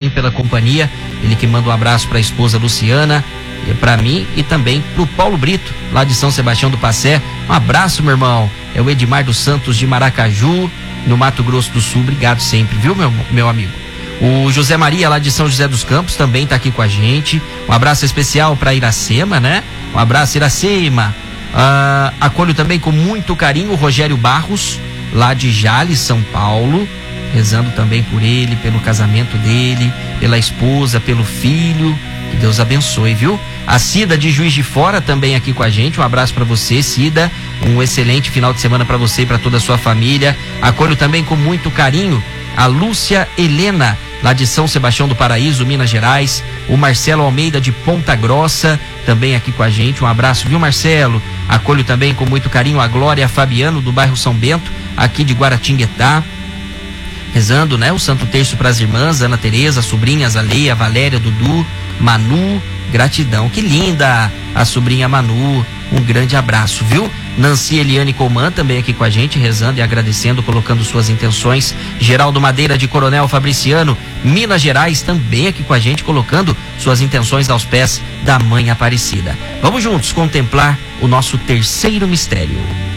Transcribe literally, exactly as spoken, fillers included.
carinho, pela companhia. Ele que manda um abraço para a esposa Luciana, para mim e também pro Paulo Brito, lá de São Sebastião do Passé. Um abraço, meu irmão. É o Edmar dos Santos de Maracaju, no Mato Grosso do Sul. Obrigado sempre, viu, meu, meu amigo? O José Maria, lá de São José dos Campos, também tá aqui com a gente. Um abraço especial para Iracema, né? Um abraço, Iracema. Ah, acolho também com muito carinho o Rogério Barros, lá de Jales, São Paulo, rezando também por ele, pelo casamento dele, pela esposa, pelo filho. Que Deus abençoe, viu? A Cida de Juiz de Fora também aqui com a gente. Um abraço para você, Cida. Um excelente final de semana para você e para toda a sua família. Acolho também com muito carinho a Lúcia Helena, lá de São Sebastião do Paraíso, Minas Gerais. O Marcelo Almeida de Ponta Grossa, também aqui com a gente. Um abraço, viu, Marcelo? Acolho também com muito carinho a Glória Fabiano, do bairro São Bento, aqui de Guaratinguetá. Rezando, né, o Santo Terço para as irmãs, Ana Tereza, sobrinhas, a Leia, a Valéria, Dudu, Manu. Gratidão, que linda a sobrinha Manu. Um grande abraço, viu? Nancy Eliane Coman também aqui com a gente, rezando e agradecendo, colocando suas intenções. Geraldo Madeira de Coronel Fabriciano, Minas Gerais, também aqui com a gente, colocando suas intenções aos pés da Mãe Aparecida. Vamos juntos contemplar o nosso terceiro mistério.